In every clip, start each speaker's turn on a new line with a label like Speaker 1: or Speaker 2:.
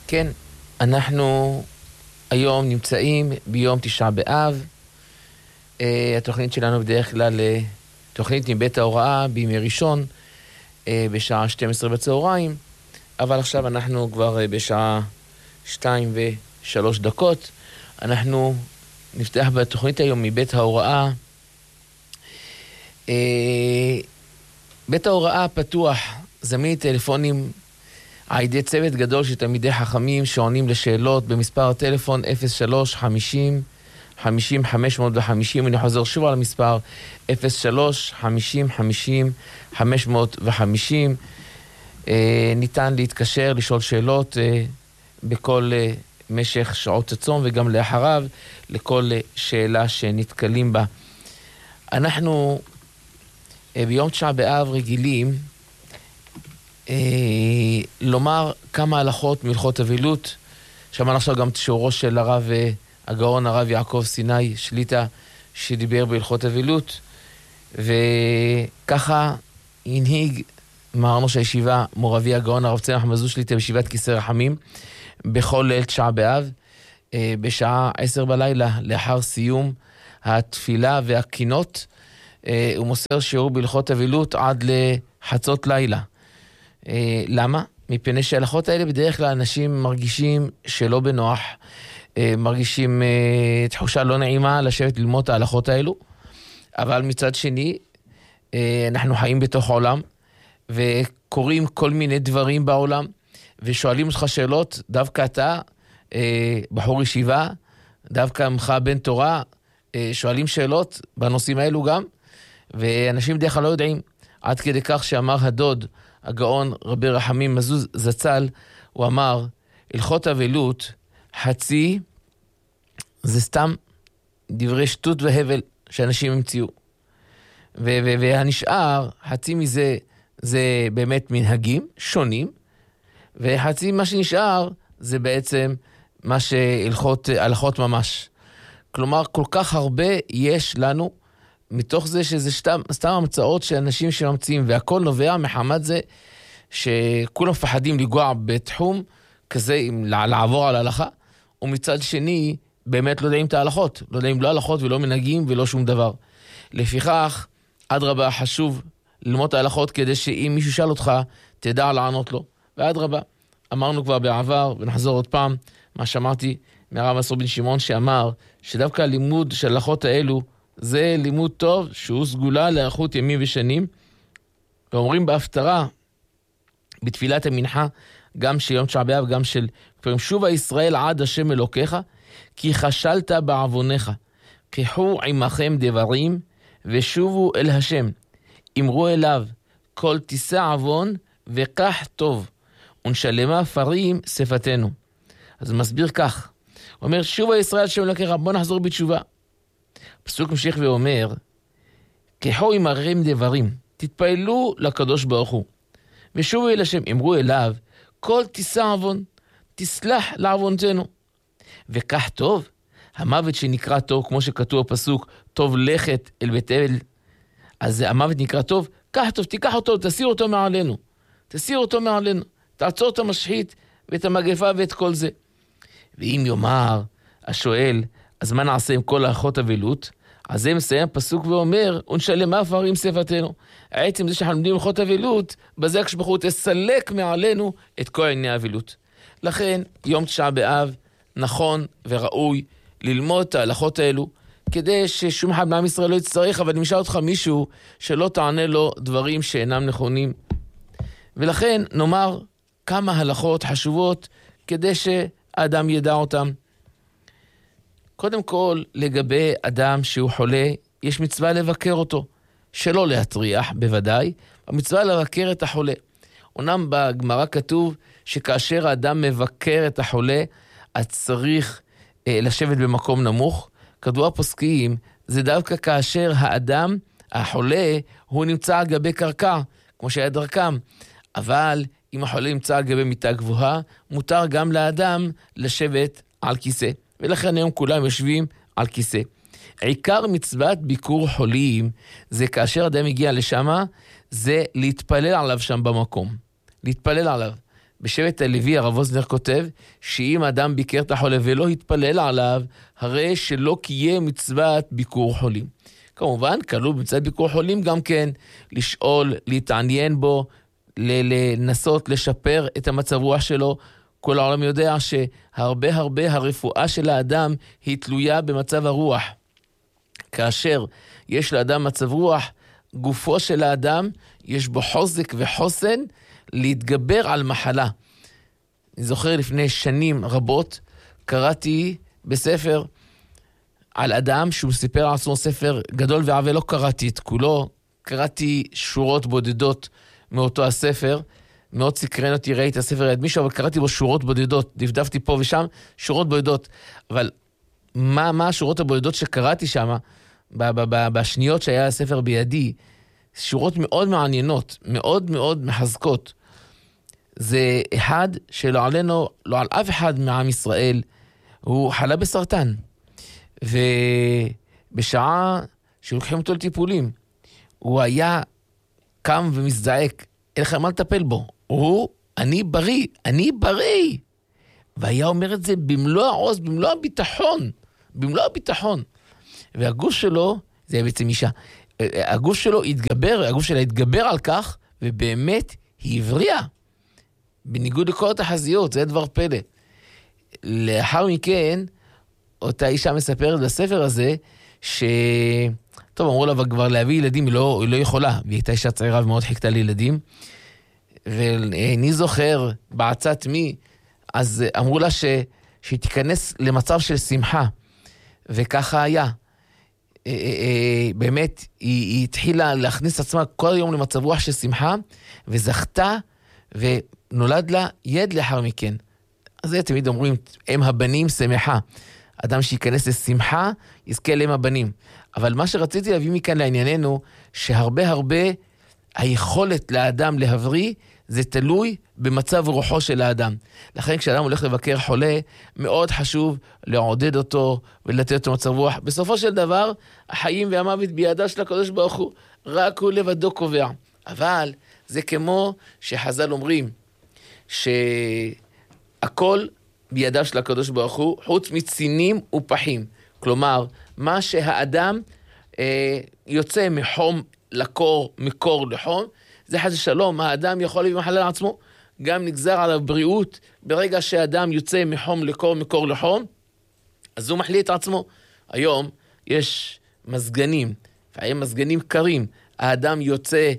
Speaker 1: כן, אנחנו היום נמצאים ביום תשעה באב. התוכנית שלנו בדרך כלל תוכנית מבית ההוראה בימי ראשון בשעה 12 בצהריים, אבל עכשיו אנחנו כבר בשעה 2:03. אנחנו נפתח בתוכנית היום מבית ההוראה. בית ההוראה פתוח, זמין טלפונים על ידי צוות גדול של תלמידי חכמים שעונים לשאלות במספר הטלפון 03-50-50-550. אני חוזר שוב על המספר 03-50-50-550. ניתן להתקשר, לשאול שאלות בכל משך שעות הצום וגם לאחריו לכל שאלה שנתקלים בה. אנחנו ביום תשעה באב רגילים לומר כמה הלכות מהלכות אבלות. שמענו עכשיו גם את שיעורו של הרב הגאון הרב יעקב סיני שליטה שדיבר בהלכות אבלות, וככה הנהיג מרנו של הישיבה מורבי הגאון הרב צמח מזוז שליטה בישיבת כיסא רחמים בכל ליל תשעה באב בשעה 10 בלילה לאחר סיום התפילה והקינות. הוא מוסר שיעור בהלכות אבלות עד לחצות לילה. למה? מפני שההלכות האלה בדרך כלל אנשים מרגישים שלא בנוח, מרגישים תחושה לא נעימה לשבת ללמוד את ההלכות האלו, אבל מצד שני אנחנו חיים בתוך עולם וקוראים כל מיני דברים בעולם ושואלים אותך שאלות. דווקא אתה בחור ישיבה, דווקא ממך בן תורה, שואלים שאלות בנושאים האלו גם, ואנשים בדרך כלל לא יודעים, עד כדי כך שאמר הדוד הגאון רבי רחמים מזוז זצ"ל, הוא אמר, הלכות אבלות חצי זה סתם דברי שטות והבל שאנשים המציאו, והנשאר חצי מזה זה באמת מנהגים שונים, וחצי מה שנשאר זה בעצם מה שהלכות ממש. כלומר כל כך הרבה יש לנו מתוך זה שזה סתם המצאות של אנשים שממציאים, והכל נובע מחמת זה שכולם מפחדים לגוע בתחום כזה, לעבור על ההלכה, ומצד שני באמת לא יודעים את ההלכות, לא יודעים לא הלכות ולא מנהגים ולא שום דבר. לפיכך אדרבה חשוב ללמוד את ההלכות כדי שאם מישהו שאל אותך תדע לענות לו, ואדרבה. אמרנו כבר בעבר ונחזור עוד פעם מה שאמרתי מהרב מסור בן שמעון שאמר שדווקא הלימוד של ההלכות האלו זה לימוד טוב שהוא סגולה לאריכות ימים ושנים. ואומרים בהפטרה בתפילת המנחה גם של יום תשעה באב גם של שובה ישראל עד השם אלוקיך כי חשלת בעוונך, קחו עמכם דברים ושובו אל השם, אמרו אליו כל תישא עוון וקח טוב ונשלמה פרים שפתנו. אז הוא מסביר כך, הוא אומר שובה ישראל השם אלוקיך, בוא נחזור בתשובה. פסוק ממשיך ואומר, קחו עמכם דברים, תתפעלו לקדוש ברוך הוא, ושובו אל השם, אמרו אליו, כל תישא עוון, תסלח לעוונתנו, וקח טוב, המוות שנקרא טוב, כמו שכתוב בפסוק, טוב לכת אל בית אל, אז המוות נקרא טוב, קח טוב, תיקח אותו, תסיר אותו מעלינו, תסיר אותו מעלינו, תעצור את המשחית ואת המגפה ואת כל זה. ואם יאמר השואל, אז מה נעשה עם כל הלכות אבלות? אז זה מסיים פסוק ואומר, ונשלמה פרים שפתנו. עצם זה שאנחנו לומדים הלכות אבלות, בזה הקדוש ברוך הוא תסלק מעלינו את כל ענייני האבלות. לכן יום תשעה באב נכון וראוי ללמוד את ההלכות האלו, כדי ששום אחד מעם ישראל לא יצטרך, אבל נמשל אותך מישהו שלא תענה לו דברים שאינם נכונים. ולכן נאמר כמה הלכות חשובות כדי שהאדם ידע אותם. קודם כל, לגבי אדם שהוא חולה, יש מצווה לבקר אותו, שלא להטריח בוודאי, המצווה לבקר את החולה. אומנם בגמרא כתוב שכאשר האדם מבקר את החולה, אז צריך לשבת במקום נמוך. כתבו הפוסקים, זה דווקא כאשר האדם, החולה, הוא נמצא על גבי קרקע, כמו שהיה דרכם. אבל אם החולה נמצא על גבי מיטה גבוהה, מותר גם לאדם לשבת על כיסא. ולכן היום כולם יושבים על כיסא. עיקר מצוות ביקור חולים, זה כאשר אדם הגיע לשם, זה להתפלל עליו שם במקום. להתפלל עליו. בשבט הלוי הרב ווזנר כותב, שאם אדם ביקר את החולה ולא התפלל עליו, הרי שלא קיים מצוות ביקור חולים. כמובן, כלול במצוות ביקור חולים גם כן, לשאול, להתעניין בו, לנסות לשפר את המצב רוח שלו. כל העולם יודע שהרבה הרפואה של האדם היא תלויה במצב הרוח. כאשר יש לאדם מצב רוח, גופו של האדם יש בו חוזק וחוסן להתגבר על מחלה. אני זוכר לפני שנים רבות, קראתי בספר על אדם שהוא סיפר על עצמו, ספר גדול ועבה, לא קראתי את כולו, קראתי שורות בודדות מאותו הספר, מאוד סקרן אותי, ראיתי את הספר ליד מישהו, אבל קראתי בו שורות בודדות, דפדפתי פה ושם, שורות בודדות, אבל מה השורות הבודדות שקראתי שם, בשניות שהיה הספר בידי, שורות מאוד מעניינות, מאוד מאוד מחזקות. זה אחד שלא עלינו, לא על אף אחד מעם ישראל, הוא חלה בסרטן, ובשעה שלוקחים אותו לטיפולים, הוא היה קם ומזדעק, אין לך מה לטפל בו. אני בריא. והיה אומר את זה במלוא העוז, במלוא הביטחון. והגוף שלו, זה היה בעצם אישה, הגוף שלה התגבר על כך, ובאמת היא הבריאה. בניגוד לכל התחזיות, זה דבר פלא. לאחר מכן, אותה אישה מספרת בספר הזה, טוב, אמרו לה כבר להביא ילדים, היא לא יכולה, והיא הייתה אישה צעירה ומאוד חיכתה לילדים, ואני זוכר בעצת מי, אז אמרו לה שהיא תיכנס למצב של שמחה, וככה היה. באמת, היא התחילה להכניס עצמה כל היום למצב רוח של שמחה, וזכתה, ונולד לה יד לאחר מכן. אז זה תמיד אומרים, אם הבנים שמחה. אדם שיכנס לשמחה, יזכה להם הבנים. אבל מה שרציתי להביא מכאן לענייננו, שהרבה היכולת לאדם להבריא, זה תלוי במצב רוחו של האדם. לכן כשאדם הולך לבקר חולה, מאוד חשוב לעודד אותו ולתת אותו מצב רוח. בסופו של דבר, החיים והמוות בידה של הקדוש ברוך הוא, רק הוא לבדו קובע. אבל זה כמו שחז"ל אומרים, שהכל בידיו של הקדוש ברוך הוא, חוץ מצינים ופחים. כלומר, מה שהאדם יוצא מחום לקור, מקור לחום, זה חס ושלום, האדם יכול להביא מחלה לעצמו, גם נגזר עליו בריאות, ברגע שהאדם יוצא מחום לקור, מקור לחום, אז הוא מחליא את עצמו. היום יש מזגנים, והיום מזגנים קרים, האדם יוצא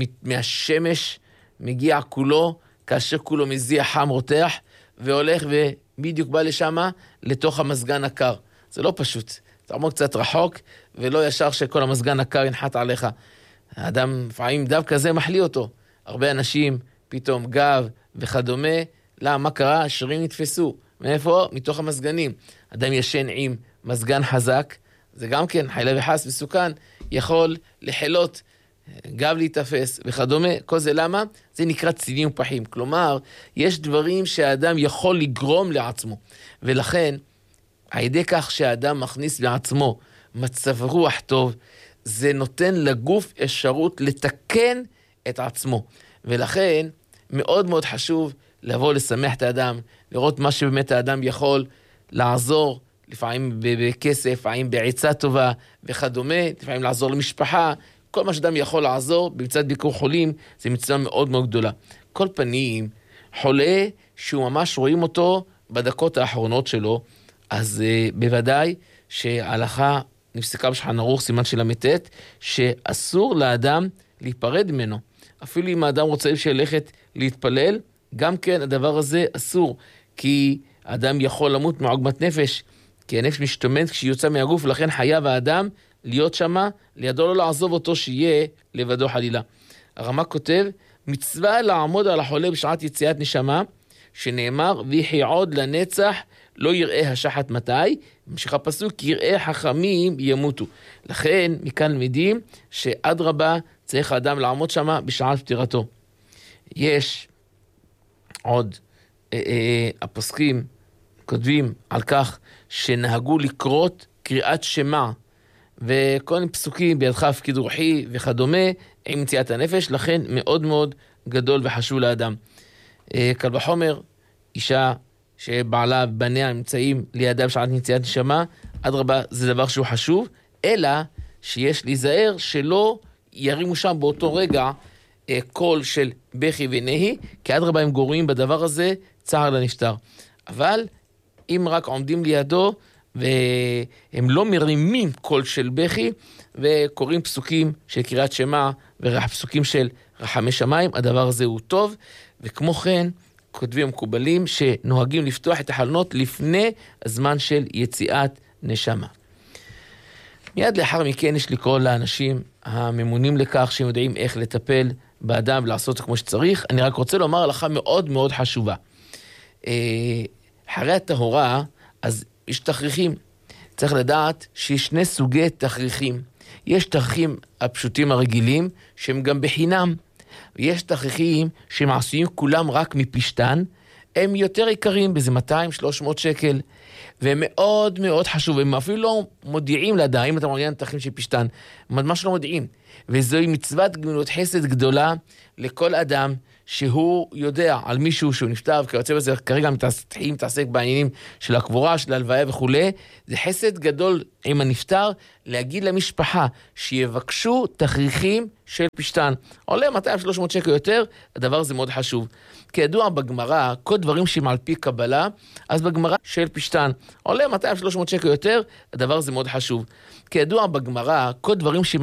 Speaker 1: מהשמש, מגיע כולו, כאשר כולו מזיע חם רותח, והולך ובדיוק בא לשם, לתוך המזגן הקר. זה לא פשוט. תעמוד קצת רחוק, ולא ישר שכל המזגן הקר ינחת עליך. האדם לפעמים דווקא זה מחליא אותו. הרבה אנשים, פתאום גב וכדומה, מה קרה? שרירים נתפסו. מאיפה? מתוך המזגנים. אדם ישן עם מזגן חזק, זה גם כן, חלילה וחס מסוכן, יכול לחילות, גב להתאפס וכדומה. כל זה למה? זה נקרא צינים ופחים. כלומר, יש דברים שהאדם יכול לגרום לעצמו. ולכן, על ידי כך שהאדם מכניס לעצמו מצב רוח טוב, זה נותן לגוף אפשרות לתקן את עצמו. ולכן, מאוד מאוד חשוב לבוא לשמח את האדם, לראות מה שבאמת האדם יכול לעזור, לפעמים בכסף, לפעמים בעצה טובה וכדומה, לפעמים לעזור למשפחה, כל מה שאדם יכול לעזור במצוות ביקור חולים, זה מצווה מאוד מאוד גדולה. כל פנים, חולה שהוא ממש רואים אותו בדקות האחרונות שלו, אז בוודאי שההלכה נפסקה בשולחן ערוך סימן של המתת, שאסור לאדם להיפרד ממנו. אפילו אם האדם רוצה ללכת להתפלל, גם כן הדבר הזה אסור, כי האדם יכול למות מעוגמת נפש, כי הנפש משתוממת כשהיא יוצא מהגוף, ולכן חייב האדם להיות שמה, לידו לא לעזוב אותו שיהיה לבדו חלילה. הרמ"א כותב, מצווה לעמוד על החולה בשעת יציאת נשמה, שנאמר, ויחי עוד לנצח, לא יראה השחת מתי, ממשיך הפסוק, יראה חכמים ימותו. לכן, מכאן למדים, שעד רבה צריך האדם לעמוד שמה בשעת פטירתו. יש עוד הפוסקים כותבים על כך שנהגו לקרות קריאת שמע, וכל מיני פסוקים בידך הפקיד רוחי וכדומה, עם מציאת הנפש, לכן מאוד מאוד גדול וחשוב לאדם. קל וחומר, אישה שבעלה בניה נמצאים לידה בשעת נציאת נשמה, אדרבה, זה דבר שהוא חשוב, אלא שיש להיזהר שלא ירימו שם באותו רגע קול של בכי ונהי, כי אדרבה הם גורמים בדבר הזה צער לנפטר. אבל אם רק עומדים לידו והם לא מרימים קול של בכי וקוראים פסוקים של קריאת שמע ופסוקים של רחמי שמיים, הדבר הזה הוא טוב. וכמו כן כותבים המקובלים שנוהגים לפתוח את החלונות לפני הזמן של יציאת נשמה. מיד לאחר מכן יש לקרוא לאנשים הממונים לכך שהם יודעים איך לטפל באדם ולעשות כמו שצריך. אני רק רוצה לומר הלכה מאוד מאוד חשובה. אחרי הטהרה, אז יש תכריכים. צריך לדעת שיש שני סוגי תכריכים. יש תכריכים הפשוטים הרגילים, שהם גם בחינם. ויש תכריכים שהם עשויים כולם רק מפשטן, הם יותר יקרים, בזה 200-300 שקל. והם מאוד מאוד חשוב, הם אפילו לא מודיעים לדעת, אם אתה מעוניין תכריכים של פשטן, ממש לא מודיעים. וזוהי מצוות גמילות חסד גדולה לכל אדם שהוא יודע על מישהו שהוא נפטר, וכיוצא בזה כרגע מתעסק בעניינים של הקבורה, של ההלוויה וכו'. זה חסד גדול עם הנפטר, להגיד למשפחה שיבקשו תכריכים של פשטן. עולה 200-300 שקל יותר, הדבר הזה מאוד חשוב. כידוע בגמרא, כל דברים שהם על פי קבלה, אז בגמרא של פשטן. עולה 200-300 שקל יותר, הדבר הזה מאוד חשוב. כידוע בגמרא, כל דברים שהם